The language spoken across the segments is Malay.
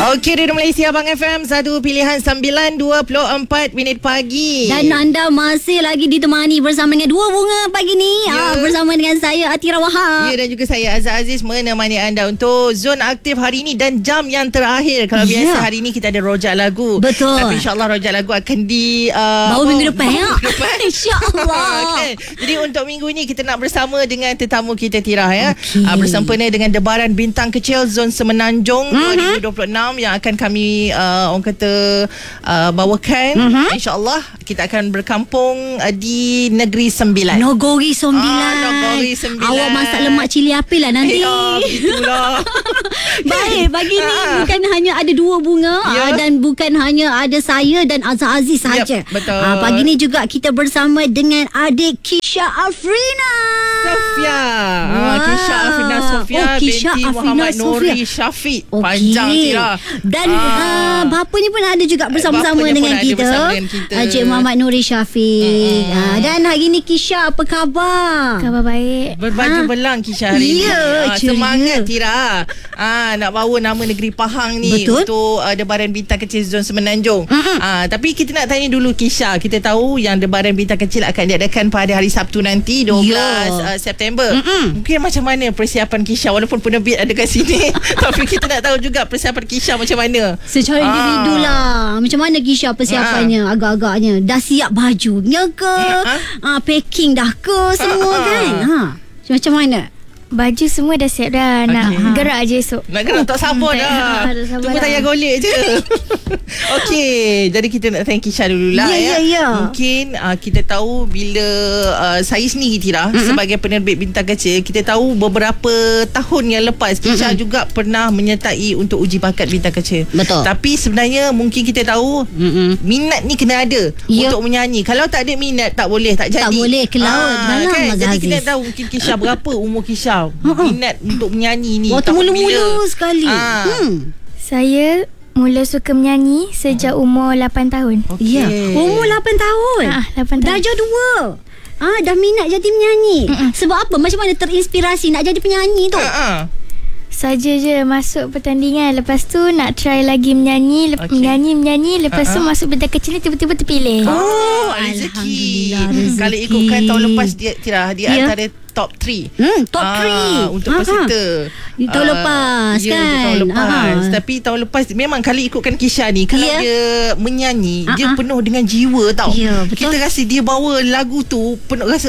Okey, di Malaysia Abang FM, satu pilihan 9.24 minit pagi. Dan anda masih lagi ditemani bersama dengan dua bunga pagi ni. Bersama dengan saya Atira Wahab. Ya, dan juga saya Azhar Aziz menemani anda untuk zon aktif hari ini dan jam yang terakhir. Kalau biasa hari ini kita ada rojak lagu. Betul. Tapi insyaAllah rojak lagu akan bawa minggu depan ya. InsyaAllah. Okay. Jadi untuk minggu ini kita nak bersama dengan tetamu kita Tira ya. Bersempena dengan Debaran Bintang Kecil Zon Semenanjung 2026 yang akan kami orang kata bawakan. InsyaAllah kita akan berkampung di Negeri Sembilan. Nogori Sembilan. Nogori Sembilan. Awak masak lemak cili api lah nanti. Itulah. Baik, pagi ni bukan hanya ada dua bunga dan bukan hanya ada saya dan Azhar Aziz sahaja. Betul. Pagi ni juga kita bersama dengan adik Kisha Afrina Sofia. Kisha Afrina Sofia binti Muhammad Nuri Syafiq. Panjang Tira. Dan bapanya pun ada juga bersama-sama dengan kita. Encik Muhammad Nuri Syafiq. Dan hari ni Kisha, apa khabar? Khabar baik. Berbaju belang Kisha hari ni. Semangat Tira. Nak bawa nama negeri Pahang ni. Betul. Untuk Debaran Bintang Kecil Zon Semenanjung. Tapi kita nak tanya dulu Kisha. Kita tahu yang Debaran Bintang Kecil akan diadakan pada hari Sabtu nanti 12 September. Mungkin macam mana persiapan Kisha, walaupun penerbit ada kat sini. Tapi kita nak tahu juga persiapan Kisha macam mana. Secara individu lah. Macam mana Kisha persiapannya? Agak-agaknya dah siap bajunya ke? Packing dah ke? Semua kan? Macam mana? Baju semua dah siap dah. Nak gerak je esok. Nak gerak tak sabar dah. Tunggu tayar golek je. Okey, jadi kita nak thank Kisha dululah ya. Mungkin kita tahu bila saya sendiri Tira sebagai penerbit Bintang Kecil, kita tahu beberapa tahun yang lepas Kisha juga pernah menyertai untuk uji bakat Bintang Kecil. Betul. Tapi sebenarnya mungkin kita tahu minat ni kena ada untuk menyanyi. Kalau tak ada minat tak boleh, tak jadi. Tak boleh ke laut dalam kan? Azhar Jadi Aziz. kita tahu mungkin Kisha berapa umur Kisha minat untuk menyanyi ni. Waktu mula-mula sekali. Saya mula suka menyanyi sejak umur 8 tahun. Ya. Umur 8 tahun. 8 tahun. Darjah 2. Dah minat jadi menyanyi. Sebab apa? Macam mana terinspirasi nak jadi penyanyi tu? Saja je masuk pertandingan. Lepas tu nak try lagi menyanyi. Menyanyi. Lepas tu masuk Bintang Kecil ni tiba-tiba terpilih. Rezeki. Kalau ikutkan tahun lepas dia antara top 3. Top 3 untuk peserta tahun lepas kan. Tahun lepas. Tapi tahun lepas memang kalau ikutkan Kisha ni, kalau dia menyanyi dia penuh dengan jiwa tau. Kita rasa dia bawa lagu tu penuh rasa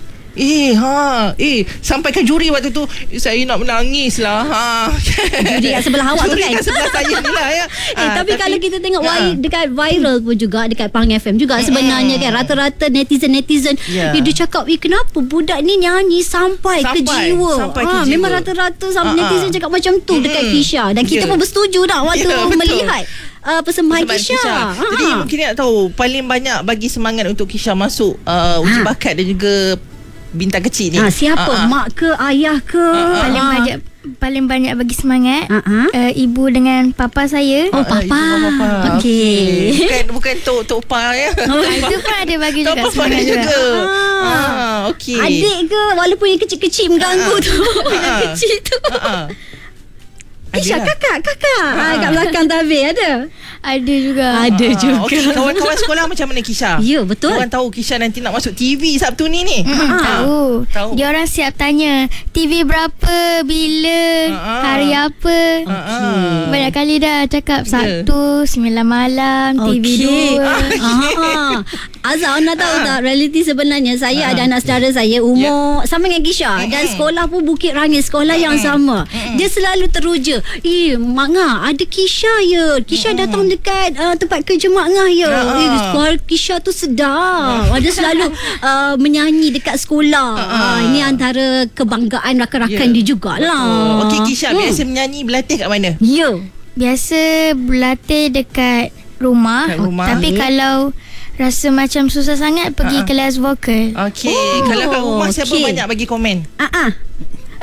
sampaikan juri waktu tu saya nak menangis lah. Juri kat sebelah awak tu kan. Juri kat sebelah saya ni lah ya. Tapi kalau kita tengok dekat viral pun juga, dekat Pahang FM juga sebenarnya kan, rata-rata netizen dia cakap kenapa budak ni nyanyi sampai ke jiwa. Memang rata-rata netizen cakap macam tu dekat Kisha. Dan kita pun bersetuju dah waktu melihat persembahan Kisha. Jadi mungkin nak tahu paling banyak bagi semangat untuk Kisha masuk uji bakat dan juga Bintang Kecil ni. Siapa? Mak ke, ayah ke? Paling banyak bagi semangat ibu dengan papa saya. Papa. Okey. Bukan Tok Pa ya. Itu pun ada bagi juga semangat juga. Okey. Adik ke, walaupun yang kecil-kecil mengganggu tu. Yang kecil tu. Kisha, kakak kat belakang tabir ada? Ada juga. Okey, kawan-kawan sekolah macam mana Kisha? Ya, betul. Orang tahu Kisha nanti nak masuk TV Sabtu ni. Tahu. Dia orang siap tanya TV berapa, bila, hari apa. Banyak kali dah cakap Sabtu 9 malam, TV 2. Azhar, nak tahu tak realiti sebenarnya saya ada anak saudara saya umur sama dengan Kisha dan sekolah pun Bukit Rangit, sekolah yang sama. Dia selalu teruja, Mak Ngah ada Kisha ya. Kisha datang dekat tempat kerja Mak Ngah ya. Sekolah Kisha tu sedap. Dia selalu menyanyi dekat sekolah. Ini antara kebanggaan rakan-rakan dia jugalah. Okey Kisha, biasa menyanyi berlatih kat mana? Biasa berlatih dekat rumah. Tapi kalau rasa macam susah sangat pergi kelas vokal. Okey. Kalau kat rumah siapa banyak bagi komen?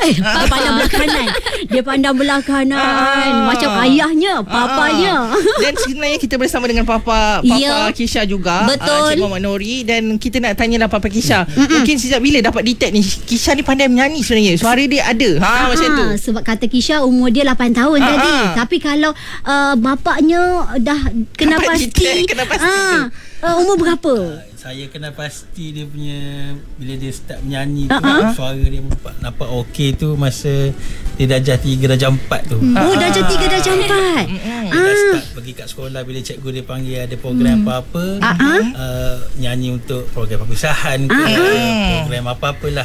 Dia pandang belah kanan. Dia pandang belah kanan. Macam ayahnya, papanya. Dan sebenarnya kita bersama dengan Papa Kisha juga. Betul. Cik Muhammad Nori. Dan kita nak tanyalah Papa Kisha. Mungkin sejak bila dapat detect ni Kisha ni pandai menyanyi sebenarnya? Suara dia ada. Macam tu. Sebab kata Kisha umur dia 8 tahun tadi. Tapi kalau bapaknya dah kena pasti. Umur berapa? Saya kena pasti dia punya bila dia start menyanyi tu, suara dia nampak okey tu masa dia darjah 3 darjah 4 tu. Darjah 3 darjah 4. Dia start pergi kat sekolah bila cikgu dia panggil ada program apa-apa, nyanyi untuk program perpisahan ke, program apa-apalah.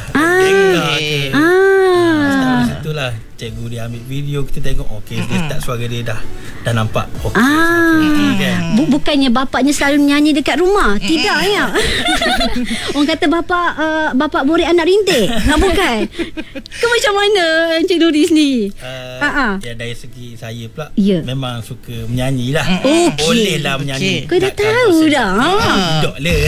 Start dari situ lah cikgu dia ambil video, kita tengok okey, dia start suara dia dah nampak okey. Kan? Bukannya bapaknya selalu menyanyi dekat rumah. Tidak ya. Orang kata bapa borek anak rintik. Bukan. Ke macam mana Encik Nuri sendiri? Ya, dari segi saya pula memang suka menyanyi lah. Boleh lah menyanyi. Kau dah tahu dah. Duduk lah.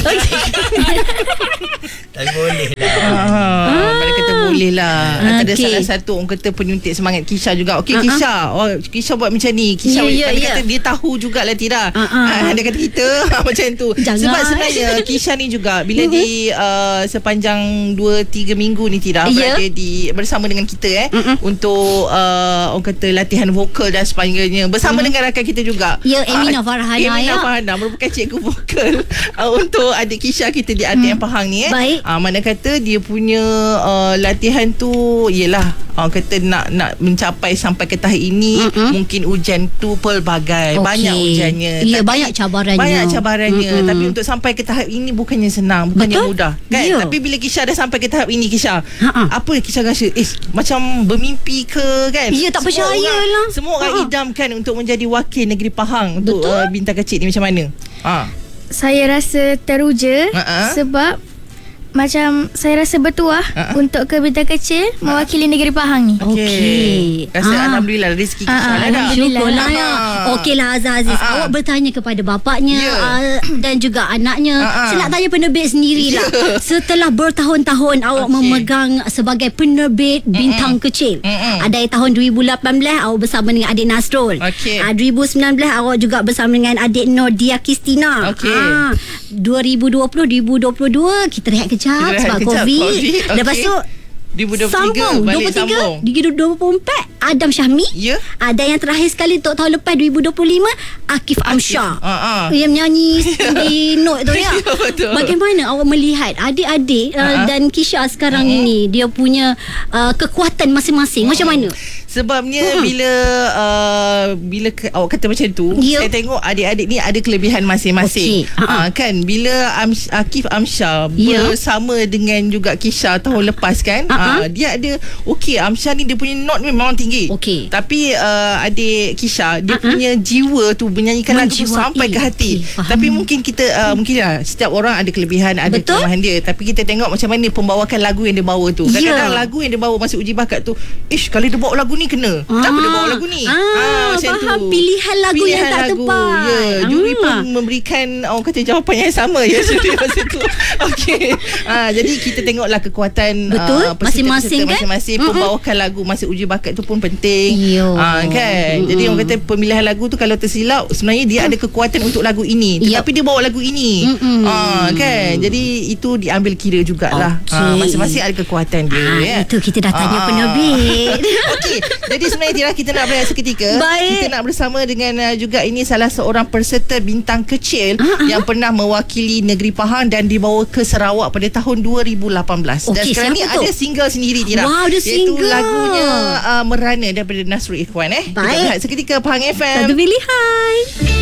Tapi boleh lah. Mereka kata boleh lah. Ada salah satu orang kata penyuntik semangat Kisha juga. Okey Kisha, Kisha buat macam ni. Kisha kata dia tahu jugalah Tira. Dia kata kita macam tu. Sebab sebenarnya Kisha ni juga bila di sepanjang 2-3 minggu ni Tira berada bersama dengan kita untuk orang kata latihan vokal dan sebagainya bersama dengan rakan kita juga. Emina Farhana merupakan cikgu vokal untuk adik Kisha kita di ATM Pahang ni. Baik. Mana kata dia punya latihan tu ialah orang kata nak mencapai sampai ke tahap ini mungkin ujian tu pelbagai, banyak ujiannya. Banyak cabarannya. Tapi untuk sampai ke tahap ini bukannya senang, bukannya mudah kan. Tapi bila Kisha dah sampai ke tahap ini Kisha, apa Kisha rasa macam bermimpi ke kan? Tak percaya lah. Semua orang idamkan untuk menjadi wakil negeri Pahang untuk bintang kecil ni. Macam mana? Saya rasa teruja sebab macam saya rasa bertuah untuk ke bintang kecil mewakili negeri Pahang ni. Okey. Rasa alhamdulillah rezeki Kisha dah. Syukurlah ya. Okeylah Aziz. Awak bertanya kepada bapaknya dan juga anaknya. Saya nak tanya penerbit sendirilah. Setelah bertahun-tahun awak memegang sebagai penerbit bintang kecil. Ada tahun 2018 awak bersama dengan adik Nasrul. 2019 awak juga bersama dengan adik Nordia Kistina. 2020-2022 kita rehat kejap sebab COVID. Lepas tu 2023 balik sambung 2024 Adam Syahmi. Ada yang terakhir sekali untuk tahun lepas 2025 Akif Amsyah yang menyanyi di note tu ya. Bagaimana awak melihat adik-adik dan Kisha sekarang ini, dia punya kekuatan masing-masing macam mana? Sebabnya bila awak kata macam tu, saya tengok adik-adik ni ada kelebihan masing-masing. Kan bila Akif Amsyah bersama dengan juga Kisha tahun lepas kan, dia ada Amsyah ni dia punya note memang tinggi. Tapi adik Kisha dia punya jiwa tu menyanyikan lagu tu sampai ke hati. Tapi mungkin kita mungkin setiap orang ada kelebihan, ada kelemahan dia. Tapi kita tengok macam mana pembawakan lagu yang dia bawa tu. Kadang-kadang lagu yang dia bawa masa uji bakat tu, kalau dia bawa lagu ni kena. Kenapa dia bawa lagu ni? Macam faham tu. Pilihan lagu yang tak tepat. Juri pun memberikan orang kata jawapan yang sama masa tu. Jadi kita tengoklah kekuatan masing-masing kan? Masing-masing pembawakan lagu masa uji bakat tu pun penting. Kan? Jadi orang kata pemilihan lagu tu kalau tersilap sebenarnya dia ada kekuatan untuk lagu ini, tetapi dia bawa lagu ini. Kan? Jadi itu diambil kira jugalah. Masing-masing ada kekuatan dia. Itu kita dah tanya penerbit. Jadi sebenarnya Tira, kita nak berehat seketika. Kita nak bersama dengan juga ini salah seorang peserta bintang kecil yang pernah mewakili negeri Pahang dan dibawa ke Sarawak pada tahun 2018. Dan sekarang ni ada single sendiri Tira. Ada single. Iaitu lagunya Merana daripada Nasrul Ikhwan. Kita berehat seketika Pahang FM. Satu pilihan.